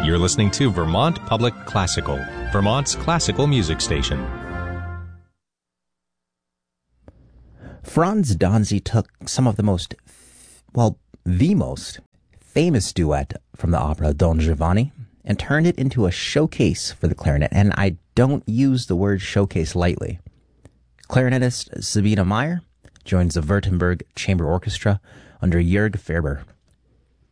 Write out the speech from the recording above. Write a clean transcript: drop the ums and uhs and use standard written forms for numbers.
You're listening to Vermont Public Classical, Vermont's classical music station. Franz Danzy took some of the most famous duet from the opera Don Giovanni and turned it into a showcase for the clarinet, and I don't use the word showcase lightly. Clarinetist Sabina Meyer joins the Württemberg Chamber Orchestra under Jörg Ferber.